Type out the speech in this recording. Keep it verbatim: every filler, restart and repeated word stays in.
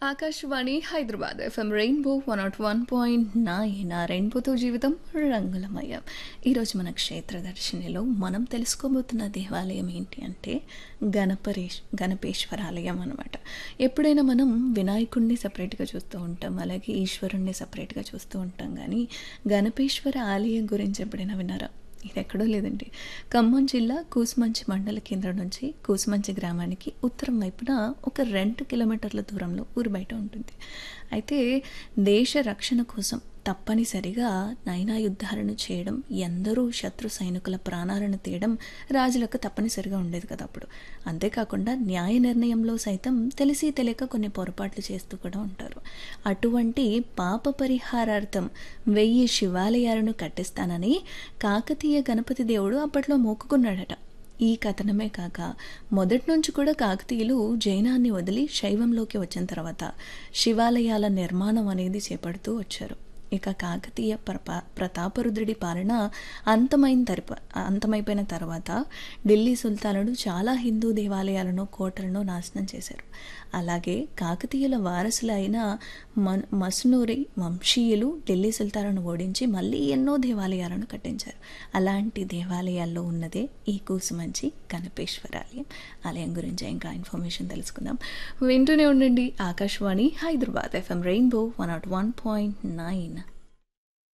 Akashvani Hyderabad FM rainbow one not one point nine ఆ రెయిన్బోతో జీవితం రంగులమయం. ఈరోజు మన క్షేత్ర దర్శినిలో మనం తెలుసుకోబోతున్న దేవాలయం ఏంటి అంటే గణపరేష్ గణపేశ్వర ఆలయం అనమాట. ఎప్పుడైనా మనం వినాయకుడిని సపరేట్గా చూస్తూ ఉంటాం, అలాగే ఈశ్వరుణ్ణి సపరేట్గా చూస్తూ ఉంటాం, కానీ గణపేశ్వర ఆలయం గురించి ఎప్పుడైనా విన్నారా? ఇది ఎక్కడో లేదండి, ఖమ్మం జిల్లా కూసుమంచి మండల కేంద్రం నుంచి కూసుమంచి గ్రామానికి ఉత్తరం వైపున ఒక రెండు కిలోమీటర్ల దూరంలో ఊరు బయట ఉంటుంది. అయితే దేశ రక్షణ కోసం తప్పనిసరిగా నైనా యుద్ధాలను చేయడం, ఎందరో శత్రు సైనికుల ప్రాణాలను తీయడం రాజులకు తప్పనిసరిగా ఉండేది కదా అప్పుడు. అంతేకాకుండా న్యాయ నిర్ణయంలో సైతం తెలిసి తెలియక కొన్ని పొరపాట్లు చేస్తూ కూడా ఉంటారు. అటువంటి పాప పరిహారార్థం వెయ్యి శివాలయాలను కట్టిస్తానని కాకతీయ గణపతి దేవుడు అప్పట్లో మొక్కుకున్నాడట. ఈ కథనమే కాక మొదటి నుంచి కూడా కాకతీయులు జైనాన్ని వదిలి శైవంలోకి వచ్చిన తర్వాత శివాలయాల నిర్మాణం అనేది చేపడుతూ వచ్చారు. ఇక కాకతీయ ప్రపా ప్రతాపరుద్రుడి పాలన అంతమైన తరప అంతమైపోయిన తర్వాత ఢిల్లీ సుల్తానుడు చాలా హిందూ దేవాలయాలను కోటలను నాశనం చేశారు. అలాగే కాకతీయుల వారసులైన మన్ మస్నూరి వంశీయులు ఢిల్లీ సుల్తానును ఓడించి మళ్ళీ ఎన్నో దేవాలయాలను కట్టించారు. అలాంటి దేవాలయాల్లో ఉన్నదే ఈ కూసుమంచి గణపేశ్వర ఆలయం. ఆలయం గురించి ఇంకా ఇన్ఫర్మేషన్ తెలుసుకుందాం. వింటూనే ఉండండి Akashvani Hyderabad FM rainbow one not one point nine.